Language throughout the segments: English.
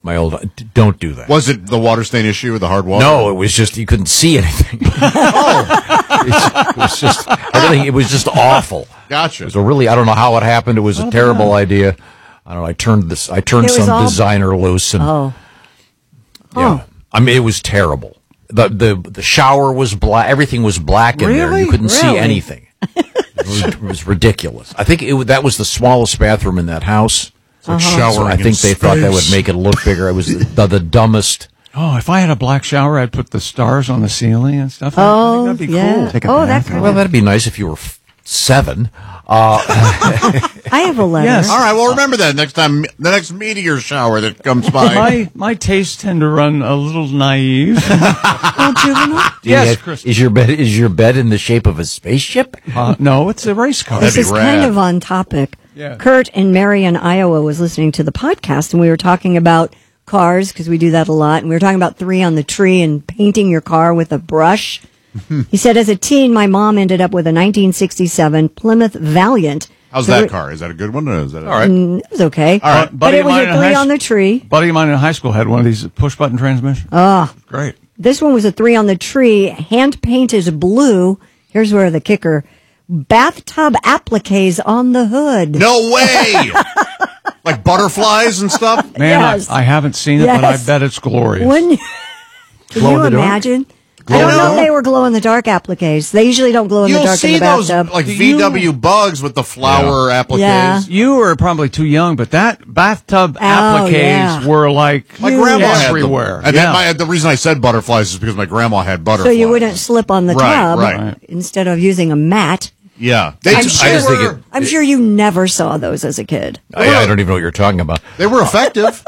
my old. Don't do that. Was it the water stain issue with the hard water? No, it was just you couldn't see anything. It was just everything. It was just awful. Gotcha. It was I don't know how it happened. It was a terrible idea. I don't know. I turned some designer loose, and yeah. I mean, it was terrible. The shower was black. Everything was black in there. You couldn't see anything. It was ridiculous. I think that was the smallest bathroom in that house. Showering So I think they thought that would make it look bigger. It was the dumbest. Oh, if I had a black shower, I'd put the stars on the ceiling and stuff. Oh, I think that'd be yeah. cool. Well, that'd be nice if you were 7. I have 11. Yes. All right, well, remember that next time, the next meteor shower that comes by. My tastes tend to run a little naive. Yes, is your bed in the shape of a spaceship? No, it's a race car. This is kind of on topic. Yeah. Kurt in Marion, Iowa was listening to the podcast, and we were talking about cars, because we do that a lot, and we were talking about 3 on the tree and painting your car with a brush. He said, as a teen, my mom ended up with a 1967 Plymouth Valiant. How's that car? Is that a good one? Or is that All right. It was okay. All right. But it was a 3 on the tree. Buddy of mine in high school had one of these push-button transmissions. Oh. Great. This one was a 3 on the tree, hand-painted blue. Here's where the kicker. Bathtub appliques on the hood. No way! Like butterflies and stuff? Man, Yes. I haven't seen it, but I bet it's glorious. Can you imagine? I don't know if they were glow-in-the-dark appliques. They usually don't glow in the dark in the bathtub. You'll see those like VW bugs with the flower appliques. Yeah. You were probably too young, but that bathtub appliques were like My grandma had them. everywhere. And then the reason I said butterflies is because my grandma had So butterflies. you wouldn't slip on the tub right. instead of using a mat. Yeah. I'm sure you never saw those as a kid. I don't even know what you're talking about. They were effective.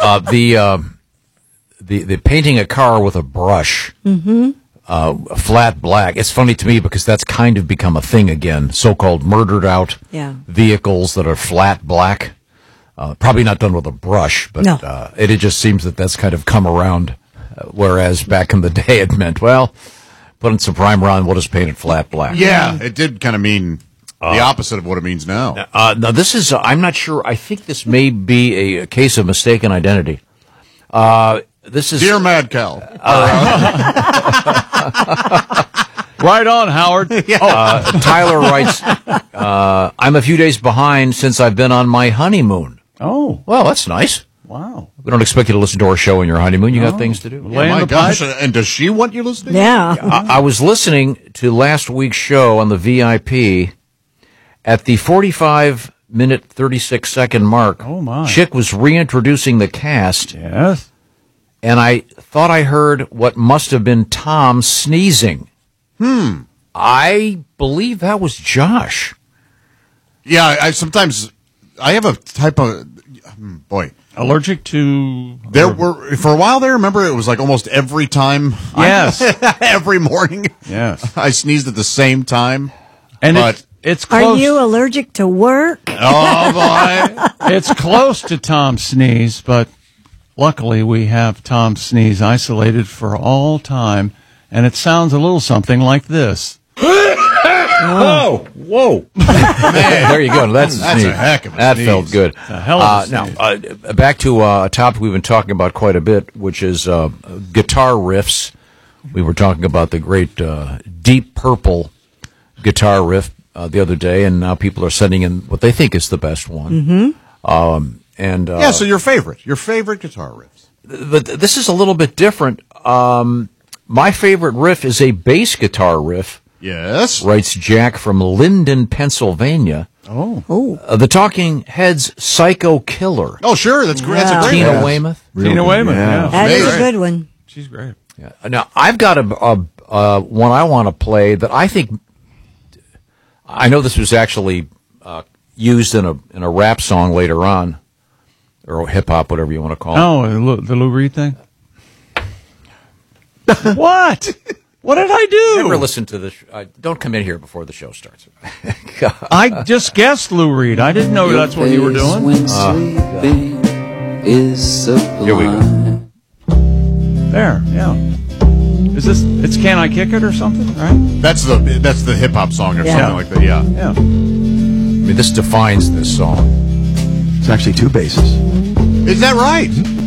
The painting a car with a brush, flat black. It's funny to me because that's kind of become a thing again. So-called murdered out vehicles that are flat black. Probably not done with a brush, but it just seems that that's kind of come around. Whereas back in the day, it meant putting some primer on, we'll just paint it flat black. Yeah, it did kind of mean the opposite of what it means now. Now this is, I'm not sure. I think this may be a case of mistaken identity. This is Dear Mad Cal. Right on, Howard. Tyler writes, I'm a few days behind since I've been on my honeymoon. Oh. Well, that's nice. Wow. We don't expect you to listen to our show on your honeymoon. You got things to do. My gosh, and does she want you listening? Yeah. I was listening to last week's show on the VIP at the 45-minute, 36-second mark. Oh, my. Chick was reintroducing the cast. Yes. And I thought I heard what must have been Tom sneezing. I believe that was Josh. Yeah, I have a type of allergic to. There were for a while there. Remember, it was like almost every time. Yes, every morning. Yes, I sneezed at the same time. And it's close. Are you allergic to work? Oh boy, it's close to Tom's sneeze, but luckily we have Tom's sneeze isolated for all time, and it sounds a little something like this. Whoa! Man, there you go. That's a heck of a that sneeze. Felt good. It's a hell of a sneeze. Now, back to a topic we've been talking about quite a bit, which is guitar riffs. We were talking about the great Deep Purple guitar riff the other day, and now people are sending in what they think is the best one. Mm-hmm. So your favorite guitar riffs. But this is a little bit different. My favorite riff is a bass guitar riff. Yes. Writes Jack from Linden, Pennsylvania. Oh. The Talking Heads' Psycho Killer. Oh, sure. That's great. That's a great Tina riff. Weymouth. Tina Weymouth, yeah. That is a good one. She's great. Yeah. Now, I've got a one I want to play that I think, I know this was actually used in a rap song later on, or hip-hop, whatever you want to call it. Oh, the Lou Reed thing? What? What did I do? Never listen to this. Don't come in here before the show starts. I just guessed Lou Reed. I didn't know that's what you were doing. Here we go. There, yeah. Is this? It's Can I Kick It or something, right? That's the hip hop song or something like that. Yeah. Yeah. I mean, this defines this song. It's actually 2 basses. Is that right?